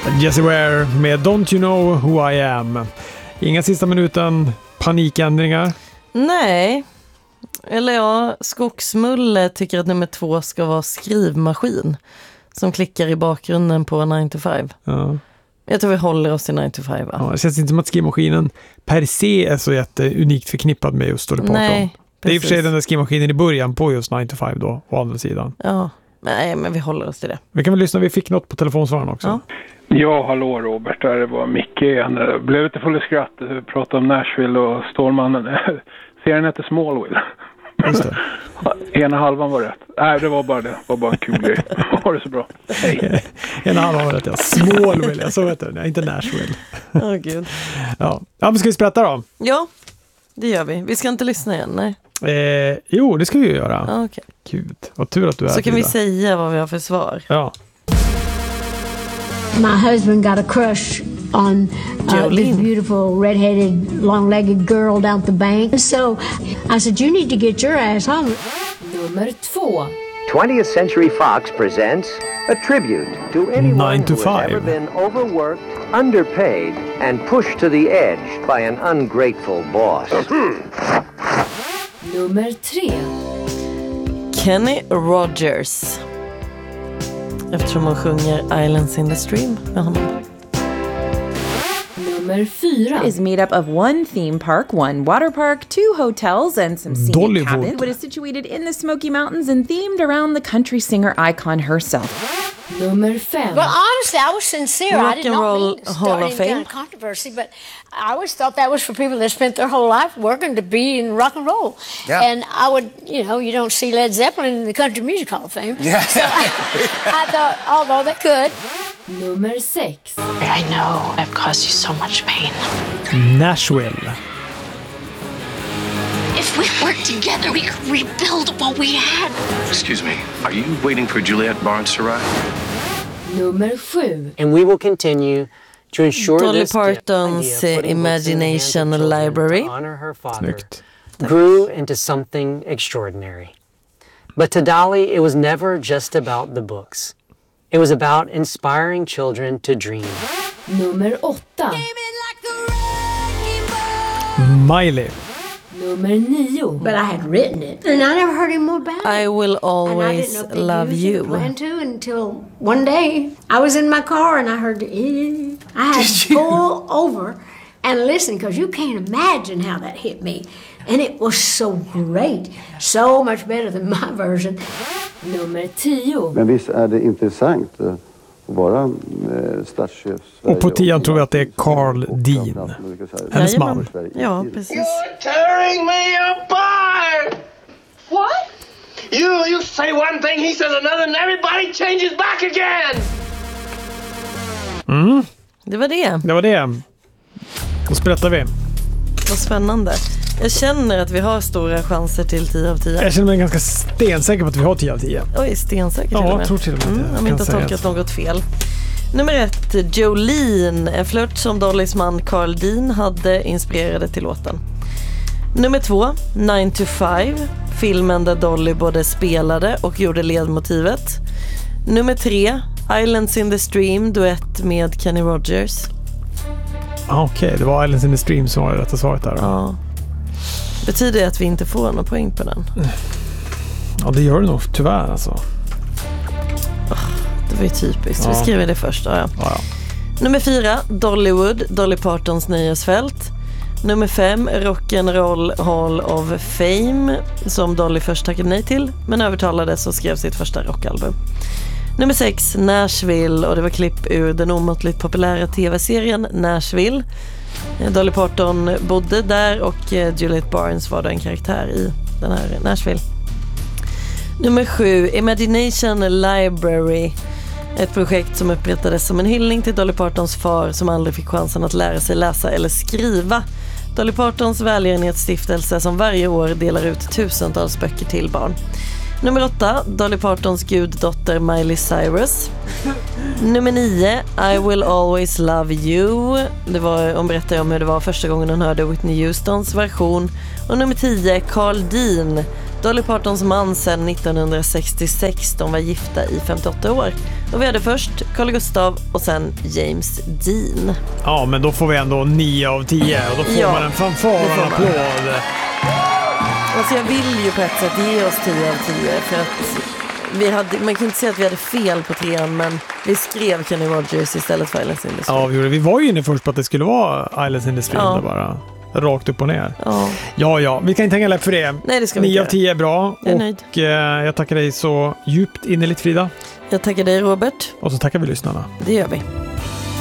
Jessie Ware med Don't You Know Who I Am. Inga sista minuten panikändringar. Nej. Eller ja, Skogsmulle tycker att nummer 2 ska vara skrivmaskin som klickar i bakgrunden på 9 to 5. Ja. Jag tror vi håller oss till 9 to 5. Ja, det känns inte som att skrivmaskinen per se är så jätteunikt förknippad med just Dolly Parton. Nej, det är i och för sig den där skrivmaskinen i början på just 9 to 5 då, å andra sidan. Ja, nej men vi håller oss till det. Vi kan väl lyssna, vi fick något på telefonsvararen också. Ja. Ja, hallå Robert, det var Micke igen. Blev lite full i skratt, pratade om Nashville och Stålmannen. Serien heter Smallville. Just det. Ena halvan var rätt. Nej, det var bara det. Det var bara en kul grej. Ha det så bra. Hej. Ena halvan var rätt, ja. Smallville, så heter det. Nej, inte Nashville. Åh gud. Ja, men ska vi sprätta då? Ja, det gör vi. Vi ska inte lyssna igen, nej. Jo, det ska vi ju göra. Ja, okej. Gud, vad tur att du är. Så kan Frida. vi säga vad vi har för svar. Ja. My husband got a crush on this Jolene. beautiful red-headed, long-legged girl down at the bank. So I said, you need to get your ass home. Nummer 2. 20th Century Fox presents a tribute to 9 anyone to who has 5. ever been overworked, underpaid, and pushed to the edge by an ungrateful boss. Nummer 3. Kenny Rogers. Eftersom hon sjunger Islands in the Stream med honom. Nummer 4. Is made up of one theme park, one water park, 2 hotels, and some scenic Dollywood. cabins. It is situated in the Smoky Mountains and themed around the country singer icon herself. Nummer 5. Well, honestly, I was sincere. Rock I did and not Roll mean to Hall start of any kind Fame. of controversy, but I always thought that was for people that spent their whole life working to be in rock and roll. Yeah. And I would, you don't see Led Zeppelin in the Country Music Hall of Fame. Yeah. So I thought, although they could. Nummer 6. I know I've caused you so much pain. Nashville. If we worked together, we could rebuild what we had. Excuse me, are you waiting for Juliette Barnes to arrive? Nummer 7. And we will continue to ensure Dolly this Partons idea of putting books in the hands of Imagination children Library. to honor her father Snyggt. grew into something extraordinary. But to Dolly, it was never just about the books. It was about inspiring children to dream. Nummer 8. Miley. Nummer 9. But I had written it, and I never heard any more about it. I will And I didn't always know if they'd love use it or you. plan to until one day I was in my car and I heard the I had to pull over and listen because you can't imagine how that hit me. And it was so great. So much better than my version. Nummer 10. Men visst är det intressant att vara statschef. Och på 10 tror vi att det är Carl Dean. Hennes man. Ja, precis. You're tearing me apart! What? You say one thing, he says another, and everybody changes back again! Det var det. Det var det. Då sprättar vi. Vad spännande. Jag känner att vi har stora chanser till 10 av 10. Jag känner mig ganska stensäker på att vi har 10 av 10. Oj, stensäker till och Ja, med. jag tror till och med det. Om inte har tolkat något fel. Nummer 1, Jolene. En flört som Dollys man Carl Dean hade inspirerade till låten. Nummer 2, 9 to 5. Filmen där Dolly både spelade och gjorde ledmotivet. Nummer 3, Islands in the Stream, duett med Kenny Rogers. Okej, det var Islands in the Stream som var det rätta svaret där. Ja. Betyder det att vi inte får någon poäng på den? Ja, det gör det nog tyvärr alltså. Det var ju typiskt. Vi skriver det först. Ja. Ja. Nummer 4, Dollywood, Dolly Partons nöjesfält. Nummer 5, Rock'n'Roll Hall of Fame, som Dolly först tackade nej till, men övertalades och skrev sitt första rockalbum. Nummer 6, Nashville, och det var klipp ur den omåttligt populära tv-serien Nashville. Dolly Parton bodde där och Juliette Barnes var då en karaktär i den här Nashville. Nummer 7, Imagination Library. Ett projekt som upprättades som en hyllning till Dolly Partons far som aldrig fick chansen att lära sig läsa eller skriva. Dolly Partons välgörenhetsstiftelse som varje år delar ut tusentals böcker till barn. Nummer 8, Dolly Partons guddotter Miley Cyrus. Nummer 9, I will always love you. Hon berättade om hur det var första gången hon hörde Whitney Houstons version. Och nummer 10, Carl Dean, Dolly Partons man sedan 1966. De var gifta i 58 år. Och vi hade först Carl Gustaf och sen James Dean. Ja, men då får vi ändå 9 av 10 och då får man en fanfar och en applåd. Alltså jag vill ju på ett sätt ge oss 10 av 10 för att man kan inte säga att vi hade fel på 3, men vi skrev Kenny Rogers istället för Islands in the Stream. Ja, vi var ju inne först på att det skulle vara Islands in the Stream, bara rakt upp och ner. Ja, vi kan inte hänga läpp för det. Nej, det ska vi 9 av 10 är bra. Jag är nöjd. Och jag tackar dig så djupt innerligt, Frida. Jag tackar dig, Robert. Och så tackar vi lyssnarna. Det gör vi.